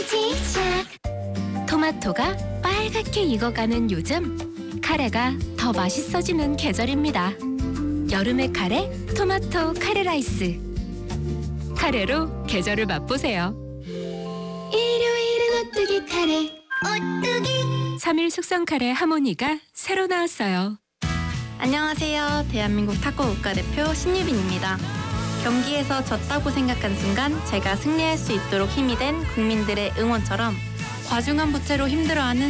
토마토가 빨갛게 익어가는 요즘, 카레가 더 맛있어지는 계절입니다. 여름의 카레, 토마토 카레 라이스. 카레로 계절을 맛보세요. 일요일은 오뚜기 카레. 오뚜기. 3일 숙성 카레 하모니가 새로 나왔어요. 안녕하세요. 대한민국 탁구 국가대표 신유빈입니다. 경기에서 졌다고 생각한 순간 제가 승리할 수 있도록 힘이 된 국민들의 응원처럼 과중한 부채로 힘들어하는